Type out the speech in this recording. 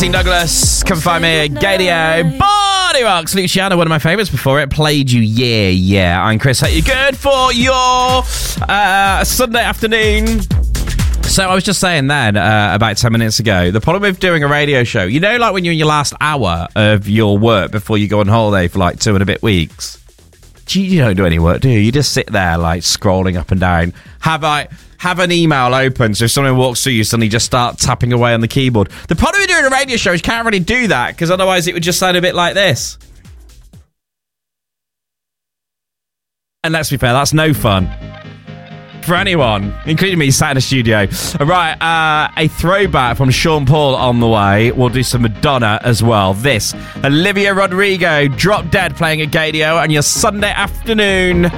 Martin Douglas, Come Find Me, Gadio, Body Rocks, Luciano, one of my favourites before it, Played You, yeah. I'm Chris, hope you're good for your Sunday afternoon. So I was just saying then, about 10 minutes ago, the problem with doing a radio show, you know, like when you're in your last hour of your work before you go on holiday for like 2 and a bit weeks, you don't do any work, do you? You just sit there like scrolling up and down. Have an email open, so if someone walks through you, suddenly just start tapping away on the keyboard. The problem with doing a radio show is you can't really do that, because otherwise it would just sound a bit like this. And let's be fair, that's no fun for anyone, including me sat in a studio. Right, a throwback from Sean Paul on the way. We'll do some Madonna as well. This, Olivia Rodrigo, Drop Dead playing at Gadio on your Sunday afternoon.